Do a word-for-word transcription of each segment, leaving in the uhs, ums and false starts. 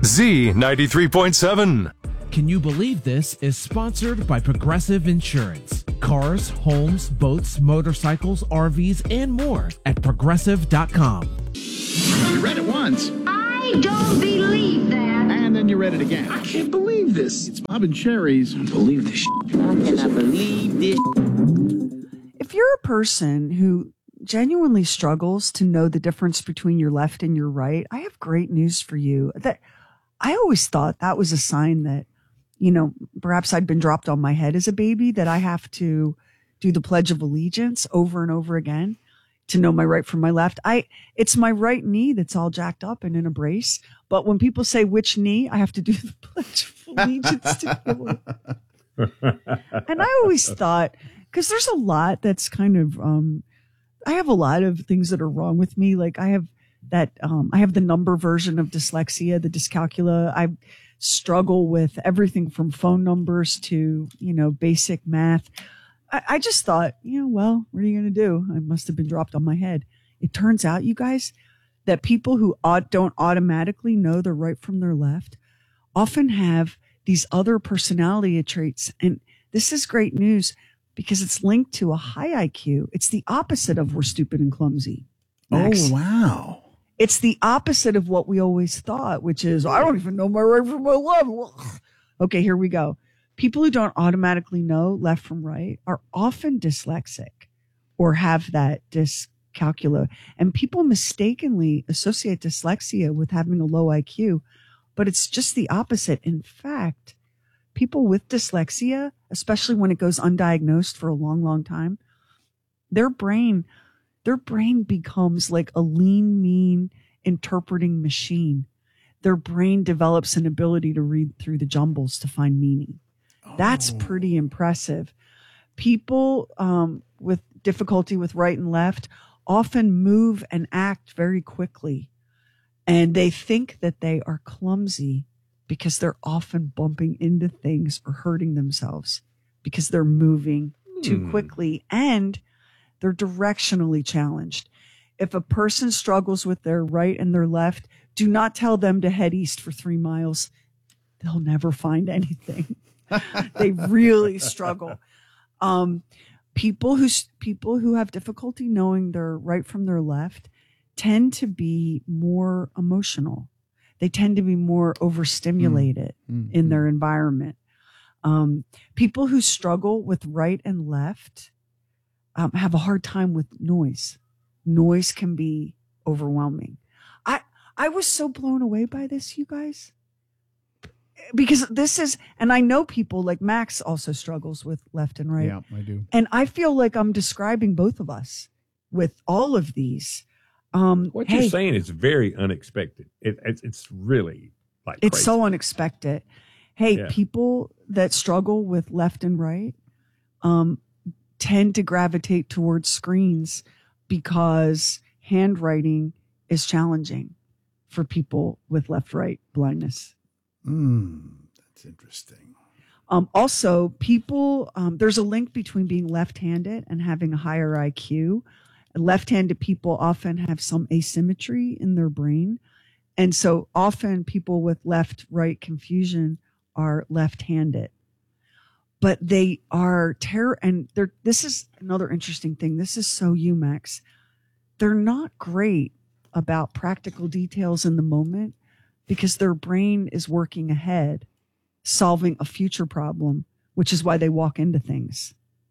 Z ninety-three point seven. Can You Believe This is sponsored by Progressive Insurance. Cars, homes, boats, motorcycles, R Vs, and more at progressive dot com. You read it once. I don't believe that. And then you read it again. I can't believe this. It's Bob and Sherry's. I believe this. I cannot believe this. If you're a person who genuinely struggles to know the difference between your left and your right, I have great news for you. That I always thought that was a sign that, you know, perhaps I'd been dropped on my head as a baby, that I have to do the Pledge of Allegiance over and over again to know my right from my left. I, it's my right knee that's all jacked up and in a brace. But when people say which knee, I have to do the Pledge of Allegiance to do it. And I always thought, because there's a lot that's kind of, um, I have a lot of things that are wrong with me. Like I have that, um, I have the number version of dyslexia, the dyscalculia. I struggle with everything from phone numbers to, you know, basic math. I, I just thought, you know, well, what are you going to do? I must have been dropped on my head. It turns out, you guys, that people who ought, don't automatically know their right from their left often have these other personality traits. And this is great news because it's linked to a high I Q. It's the opposite of we're stupid and clumsy. Max. Oh, wow. It's the opposite of what we always thought, which is, I don't even know my right from my left. Okay, here we go. People who don't automatically know left from right are often dyslexic or have that dyscalculia. And people mistakenly associate dyslexia with having a low I Q, but it's just the opposite. In fact, people with dyslexia, especially when it goes undiagnosed for a long, long time, their brain, their brain becomes like a lean, mean interpreting machine. Their brain develops an ability to read through the jumbles to find meaning. Oh. That's pretty impressive. People um, with difficulty with right and left often move and act very quickly, and they think that they are clumsy because they're often bumping into things or hurting themselves because they're moving too mm. quickly and they're directionally challenged. If a person struggles with their right and their left, do not tell them to head east for three miles. They'll never find anything. They really struggle. Um, people who people who have difficulty knowing their right from their left tend to be more emotional. They tend to be more overstimulated mm, mm, in mm. their environment. Um, people who struggle with right and left um, have a hard time with noise. Noise can be overwhelming. I I was so blown away by this, you guys, because this is, and I know people like Max also struggles with left and right. Yeah, I do. And I feel like I'm describing both of us with all of these. Um, what hey, you're saying is very unexpected. It, it's, it's really like it's crazy. So unexpected. Hey, yeah. People that struggle with left and right um, tend to gravitate towards screens because handwriting is challenging for people with left-right blindness. Mm, that's interesting. Um, also, people, um, there's a link between being left-handed and having a higher I Q. Left-handed people often have some asymmetry in their brain. And so often people with left-right confusion are left-handed. But they are terror, and they're, this is another interesting thing. This is so you, Max. They're not great about practical details in the moment because their brain is working ahead, solving a future problem, which is why they walk into things.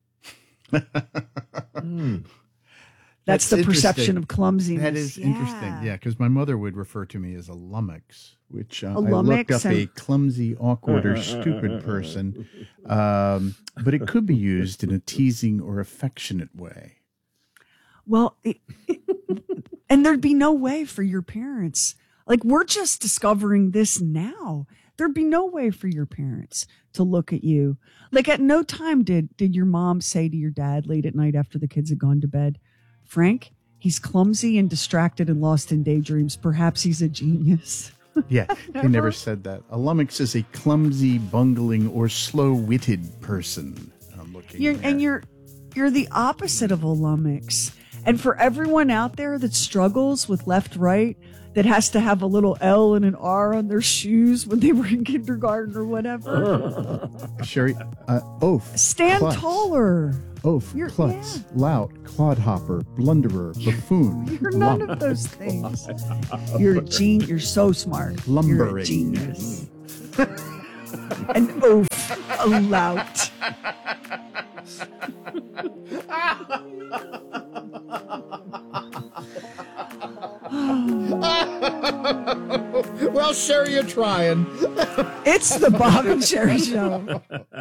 mm. That's, That's the perception of clumsiness. That is yeah. interesting. Yeah, because my mother would refer to me as a lummox, which uh, a I lummox looked up and... a clumsy, awkward, or stupid person. Um, but it could be used in a teasing or affectionate way. Well, it, it, and there'd be no way for your parents. Like, we're just discovering this now. There'd be no way for your parents to look at you. Like, at no time did, did your mom say to your dad late at night after the kids had gone to bed, Frank, he's clumsy and distracted and lost in daydreams. Perhaps he's a genius. Yeah, he never said that. A lummox is a clumsy, bungling, or slow-witted person. I'm looking you're, at. And you're you're the opposite of a lummox. And for everyone out there that struggles with left-right, that has to have a little L and an R on their shoes when they were in kindergarten or whatever. Sherry, uh, oaf. Stand klutz, taller. Oaf, You're- klutz, yeah. lout, clodhopper, blunderer, buffoon. You're none lump, of those things. You're a genius. You're so smart. You're a Lumbering. genius. An oaf. A lout. Well, Sherry, you're trying. It's the Bob and Sherry Show.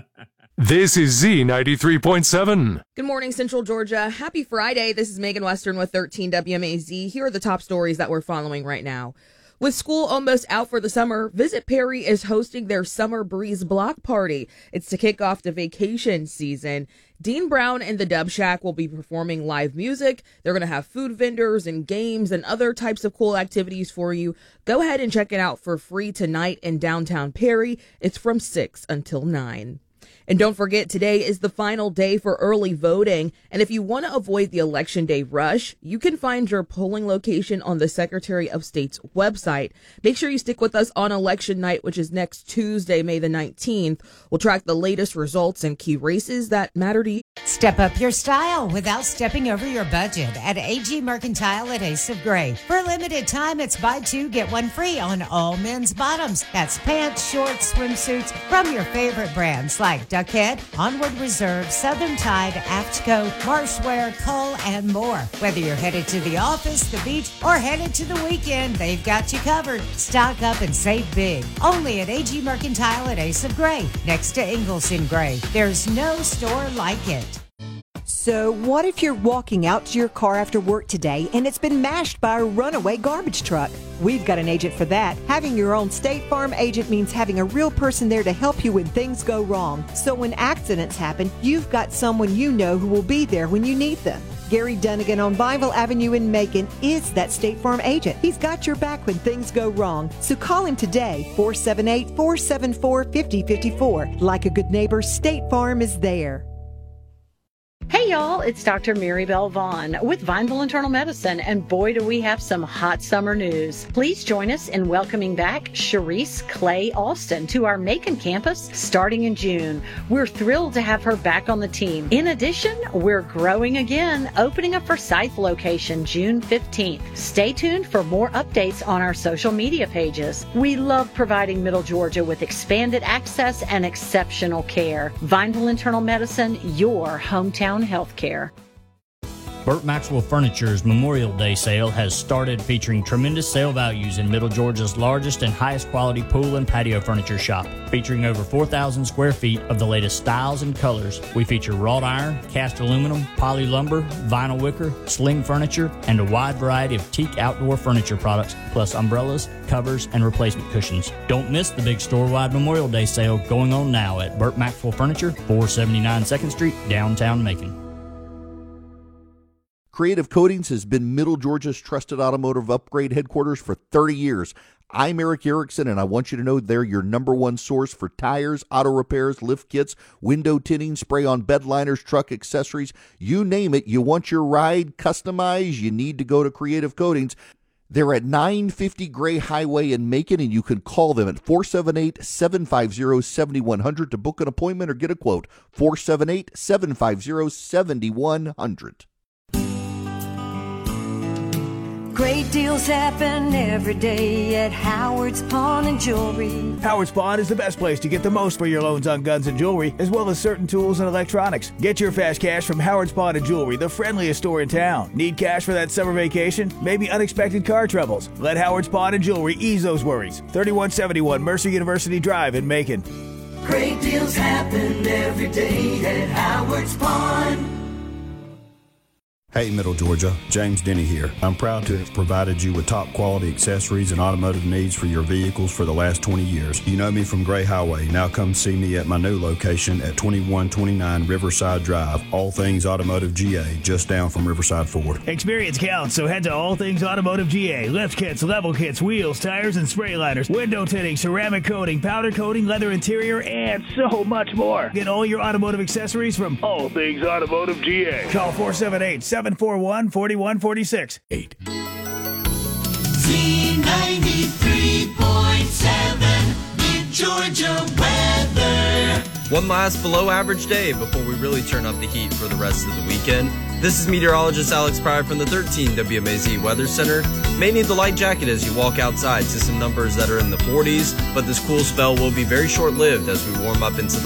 This is Z ninety-three point seven. Good morning, Central Georgia. Happy Friday. This is Megan Western with thirteen W M A Z. Here are the top stories that we're following right now. With school almost out for the summer, Visit Perry is hosting their Summer Breeze Block Party. It's to kick off the vacation season. Dean Brown and the Dub Shack will be performing live music. They're going to have food vendors and games and other types of cool activities for you. Go ahead and check it out for free tonight in downtown Perry. It's from six until nine. And don't forget, today is the final day for early voting. And if you want to avoid the election day rush, you can find your polling location on the Secretary of State's website. Make sure you stick with us on election night, which is next Tuesday, May the nineteenth. We'll track the latest results and key races that matter to you. Step up your style without stepping over your budget at A G Mercantile at Ace of Gray. For a limited time, it's buy two, get one free on all men's bottoms. That's pants, shorts, swimsuits from your favorite brands like Duckhead, Onward Reserve, Southern Tide, Aftco, Marshwear, Cull, and more. Whether you're headed to the office, the beach, or headed to the weekend, they've got you covered. Stock up and save big. Only at A G Mercantile at Ace of Gray, next to Ingalls in Gray. There's no store like it. So what if you're walking out to your car after work today and it's been mashed by a runaway garbage truck? We've got an agent for that. Having your own State Farm agent means having a real person there to help you when things go wrong. So when accidents happen, you've got someone you know who will be there when you need them. Gary Dunnigan on Bineville Avenue in Macon is that State Farm agent. He's got your back when things go wrong. So call him today, four seven eight, four seven four, five zero five four. Like a good neighbor, State Farm is there. Hey y'all, it's Doctor Maribel Vaughn with Vineville Internal Medicine, and boy do we have some hot summer news. Please join us in welcoming back Sharice Clay Alston to our Macon campus starting in June. We're thrilled to have her back on the team. In addition, we're growing again, opening a Forsyth location June fifteenth. Stay tuned for more updates on our social media pages. We love providing Middle Georgia with expanded access and exceptional care. Vineville Internal Medicine, your hometown healthcare. Burt Maxwell Furniture's Memorial Day sale has started, featuring tremendous sale values in Middle Georgia's largest and highest quality pool and patio furniture shop. Featuring over four thousand square feet of the latest styles and colors, we feature wrought iron, cast aluminum, poly lumber, vinyl wicker, sling furniture, and a wide variety of teak outdoor furniture products, plus umbrellas, covers, and replacement cushions. Don't miss the big store-wide Memorial Day sale going on now at Burt Maxwell Furniture, four seventy-nine second Street, downtown Macon. Creative Coatings has been Middle Georgia's trusted automotive upgrade headquarters for thirty years. I'm Eric Erickson, and I want you to know they're your number one source for tires, auto repairs, lift kits, window tinting, spray-on bed liners, truck accessories. You name it, you want your ride customized, you need to go to Creative Coatings. They're at nine fifty Gray Highway in Macon, and you can call them at four seven eight, seven five zero, seven one zero zero to book an appointment or get a quote. four seven eight, seven five zero, seven one zero zero. Great deals happen every day at Howard's Pawn and Jewelry. Howard's Pawn is the best place to get the most for your loans on guns and jewelry, as well as certain tools and electronics. Get your fast cash from Howard's Pawn and Jewelry, the friendliest store in town. Need cash for that summer vacation? Maybe unexpected car troubles? Let Howard's Pawn and Jewelry ease those worries. thirty-one seventy-one Mercer University Drive in Macon. Great deals happen every day at Howard's Pawn. Hey Middle Georgia, James Denny here. I'm proud to have provided you with top quality accessories and automotive needs for your vehicles for the last twenty years. You know me from Gray Highway. Now come see me at my new location at twenty-one twenty-nine Riverside Drive. All Things Automotive G A, just down from Riverside Ford. Experience counts, so head to All Things Automotive G A. Lift kits, level kits, wheels, tires, and spray liners, window tinting, ceramic coating, powder coating, leather interior, and so much more. Get all your automotive accessories from All Things Automotive G A. Call four seven eight, seven four one, four one four six. eight. Z One last below average day before we really turn up the heat for the rest of the weekend. This is meteorologist Alex Pryor from the thirteen W M A Z Weather Center. May need the light jacket as you walk outside to some numbers that are in the forties, but this cool spell will be very short-lived as we warm up into the